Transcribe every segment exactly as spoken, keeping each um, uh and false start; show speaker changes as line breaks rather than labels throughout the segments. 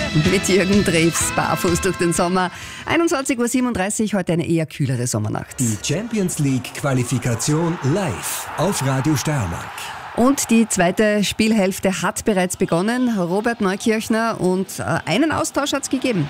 Mit Jürgen Drews, barfuß durch den Sommer. einundzwanzig Uhr siebenunddreißig, heute eine eher kühlere Sommernacht.
Die Champions League Qualifikation live auf Radio Steiermark.
Und die zweite Spielhälfte hat bereits begonnen. Robert Neukirchner, und einen Austausch hat es gegeben.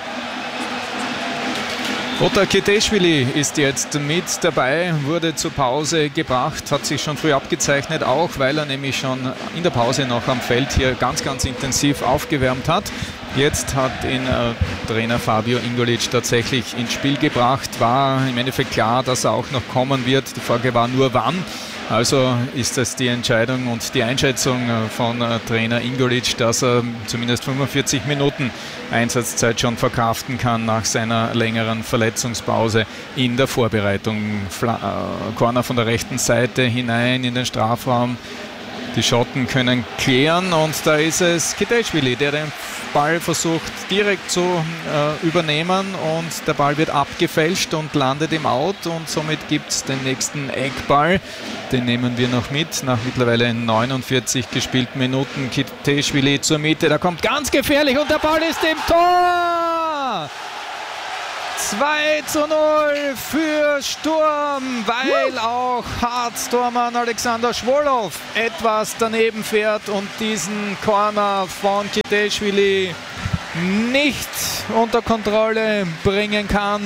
Otar Kiteschwili ist jetzt mit dabei, wurde zur Pause gebracht, hat sich schon früh abgezeichnet, auch weil er nämlich schon in der Pause noch am Feld hier ganz, ganz intensiv aufgewärmt hat. Jetzt hat ihn äh, Trainer Fabio Ingolic tatsächlich ins Spiel gebracht. War im Endeffekt klar, dass er auch noch kommen wird. Die Frage war nur wann. Also ist das die Entscheidung und die Einschätzung von äh, Trainer Ingolic, dass er zumindest fünfundvierzig Minuten Einsatzzeit schon verkraften kann nach seiner längeren Verletzungspause in der Vorbereitung. Fla- äh, Corner von der rechten Seite hinein in den Strafraum. Die Schotten können klären und da ist es Kiteschwili, der den Ball versucht direkt zu äh, übernehmen, und der Ball wird abgefälscht und landet im Out, und somit gibt es den nächsten Eckball. Den nehmen wir noch mit nach mittlerweile neunundvierzig gespielten Minuten. Kiteschwili zur Mitte, da kommt ganz gefährlich und der Ball ist im Tor! zwei zu null für Sturm, weil auch Harz-Tormann Alexander Schwolow etwas daneben fährt und diesen Corner von Kiteschwili nicht unter Kontrolle bringen kann.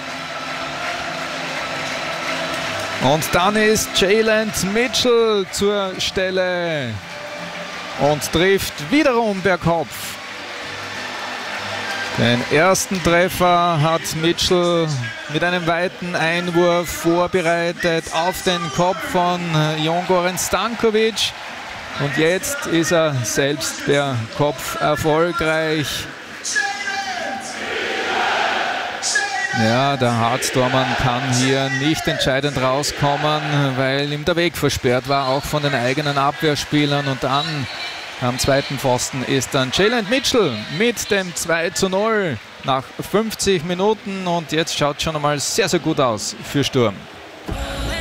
Und dann ist Jalen Mitchell zur Stelle und trifft wiederum per Kopf. Den ersten Treffer hat Mitchell mit einem weiten Einwurf vorbereitet auf den Kopf von Jon Goran Stankovic. Und jetzt ist er selbst per Kopf erfolgreich. Ja, der Harz-Tormann kann hier nicht entscheidend rauskommen, weil ihm der Weg versperrt war, auch von den eigenen Abwehrspielern. Und dann am zweiten Pfosten ist dann Jalen Mitchell mit dem zwei zu null nach fünfzig Minuten, und jetzt schaut schon einmal sehr, sehr gut aus für Sturm.